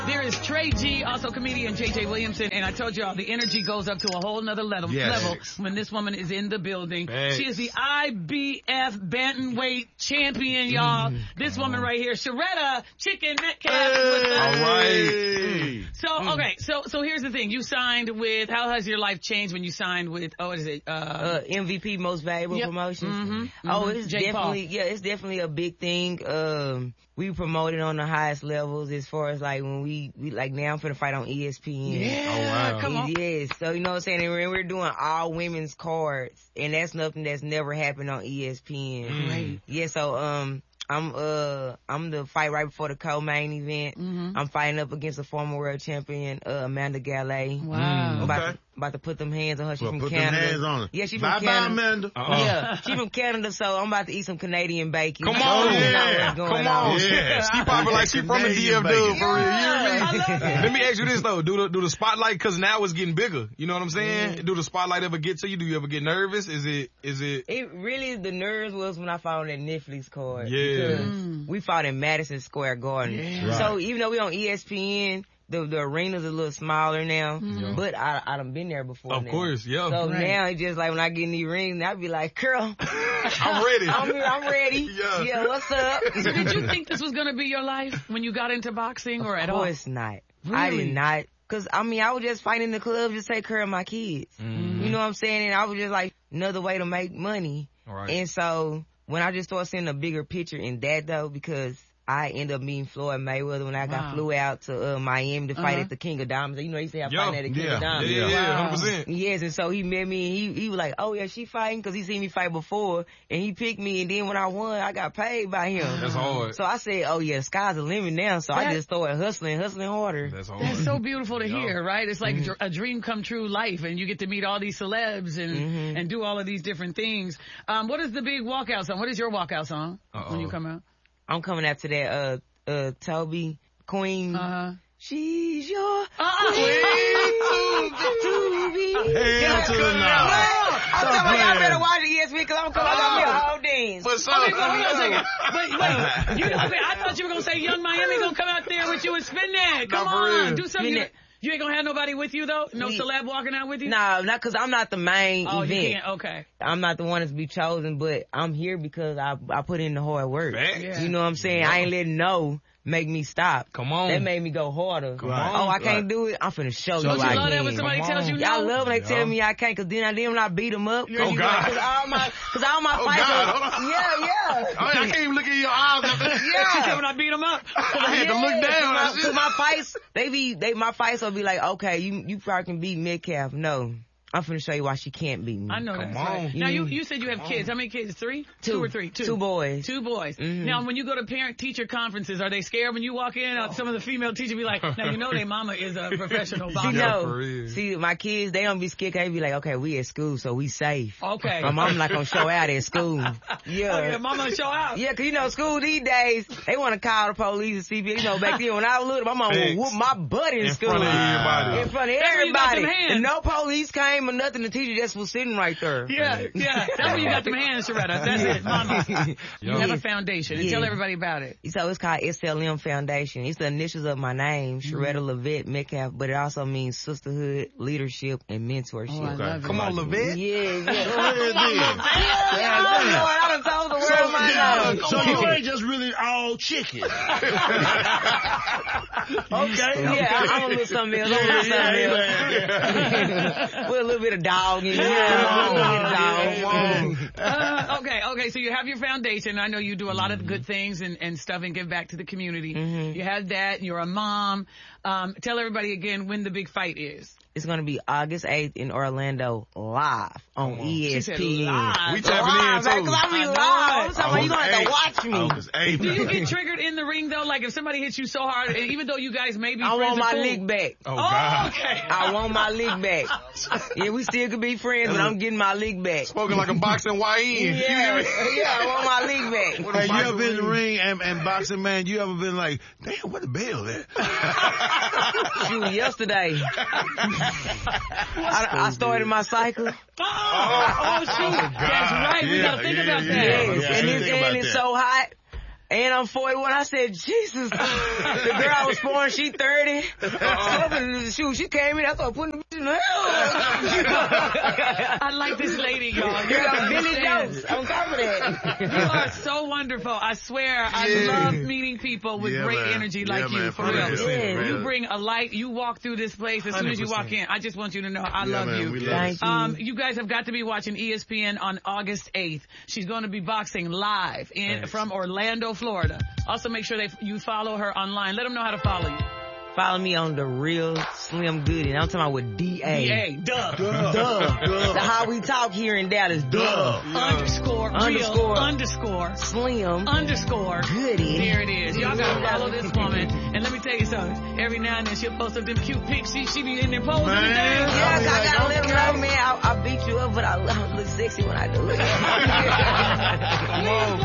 There is Trey G, also comedian JJ Williamson, and I told y'all the energy goes up to a whole nother level when this woman is in the building. Thanks. She is the IBF bantamweight champion, y'all. This woman right here, Sharetta Chicken Metcalf. Hey. With us. All right. So okay, so here's the thing. You signed with. How has your life changed when you signed with? Oh, what is it? MVP, Most Valuable Promotions. Oh, it's definitely it's definitely a big thing. We promoted on the highest levels as far as like when we like now I'm finna fight on ESPN. Yeah, oh, wow. Come on. Yes, so you know what I'm saying? And we're doing all women's cards, and that's nothing that's never happened on ESPN. Right. Yeah, so I'm the fight right before the co-main event. I'm fighting up against a former world champion, Amanda Galley. Wow. About to put them hands on her. She's from Canada. Put them hands on her. Yeah, she's from Canada. Bye, Amanda. Yeah, she's from Canada, so I'm about to eat some Canadian bacon. Come on, Come on. Yeah. She popping like she from the DF, dude, for real. You hear me? Let me ask you this, though. Do the spotlight, because now it's getting bigger. You know what I'm saying? Do the spotlight ever get to you? Do you ever get nervous? Is it? It really, the nerves was when I fought on that Netflix card. Yeah. Because we fought in Madison Square Garden. Yeah. Right. So even though we on ESPN, the arena's a little smaller now, but I done been there before. Of course, yeah. So now it's just like when I get in these rings, I be like, girl, I'm ready. I'm ready. Yeah, what's up? So did you think this was going to be your life when you got into boxing or at all? Of course not. Really? I did not. Cause I was just fighting in the club to take care of my kids. You know what I'm saying? And I was just like, another way to make money. Right. And so when I just started seeing a bigger picture in that though, because I ended up meeting Floyd Mayweather when I got flew out to Miami to fight at the King of Diamonds. You know, he said I'm fighting at the King of Diamonds. Yeah, 100%. Yes, and so he met me and he was like, oh yeah, she fighting, because he seen me fight before and he picked me, and then when I won, I got paid by him. That's hard. So I said, oh yeah, the sky's the limit now. So I just started hustling harder. That's hard. That's so beautiful to hear, right? It's like a dream come true life, and you get to meet all these celebs and do all of these different things. What is the big walkout song? What is your walkout song when you come out? I'm coming after that, Toby Queen. She's your queen to be. Hands to the now. I'm talking about y'all better watch ESPN, because I'm coming out with a whole dance. What's up? Hold on a second. Wait, I thought you were going to say Young Miami going to come out there with you and spin that. Come on, do something. You ain't going to have nobody with you, though? No celeb walking out with you? No, not because I'm not the main event. You can't? Okay. I'm not the one that's be chosen, but I'm here because I put in the hard work. Yeah. You know what I'm saying? I ain't letting make me stop. Come on. That made me go harder. Come on. Oh, I can't do it? I'm finna show you Don't you I love can. that when somebody tells you no? I love when they tell me I can't, because then when I beat them up. Oh, God. Because all my fights are, yeah. I can't even look in your eyes after that. She said when I beat them up. I had to look down. Because my fights, my fights will be like, okay, you probably can beat Metcalf. No. I'm finna show you why she can't beat me. I know that's right. Now, you said you have kids. How many kids? Three? Two or three? Two boys. Two boys. Now, when you go to parent-teacher conferences, are they scared when you walk in? Some of the female teachers be like, now, you know their mama is a professional boxer. See, my kids, they don't be scared. They be like, okay, we at school, so we safe. Okay. My mom not gonna show out at school. Yeah. Oh, yeah, mama show out. Yeah, because, school these days, they want to call the police and CPS. Back then, when I was little, my mom would whoop my butt in school. In front of everybody. And no police came or nothing. The teacher just was sitting right there. Yeah. That's when you got them hands, Sharetta. That's it, mama. You have a foundation. And tell everybody about it. So it's called SLM Foundation. It's the initials of my name, Sharetta Levette Metcalf, but it also means sisterhood, leadership, and mentorship. Oh, I love it. Come on, Levette. Yeah. I done told the world my name. So you ain't just really all chicken. Okay. Yeah, I'm a little something else. With a little bit of dog in Okay, so you have your foundation. I know you do a lot of good things and stuff and give back to the community. You have that. You're a mom. Tell everybody again when the big fight is. It's going to be August 8th in Orlando, live on ESPN. She said live. We tapping in, too. Because I be live. So you going to have to watch me. August 8th. Do you get triggered in the ring, though? Like, if somebody hits you so hard, and even though you guys may be I friends, want my lick back. Oh, God. Okay. I want my lick back. Yeah, we still could be friends, but I'm getting my lick back. Spoken like a boxing YN. Yeah, I want my lick back. Hey, you ever been in the ring and boxing, man, you ever been like, damn, where the bell at? Shoot, yesterday. I started my cycle. Shoot. That's right. We got to think about that. Yes. And it's so hot. And I'm 41. I said, Jesus. The girl I was pouring, she 30. Shoot, she came in. I started putting the bitch in the hell. I like this lady, y'all. You're Billy Jones on top of that. You are so wonderful. I swear, I love meeting people with great energy like you, for real. You bring a light. You walk through this place as soon as you walk in. I just want you to know I love you. Thank you. You guys have got to be watching ESPN on August 8th. She's going to be boxing live from Orlando, Florida. Also, make sure you follow her online. Let them know how to follow you. Follow me on The Real Slim Goody. I'm talking about with D-A. D-A. Duh. The how we talk here in Dallas. Duh. Underscore. Slim. Goody. There it is. Y'all gotta follow this woman. And let me tell you something. Every now and then she'll post up them cute pics. She be in there posing and things. Yeah, I gotta let them know, man. I beat you up, but I look sexy when I do it.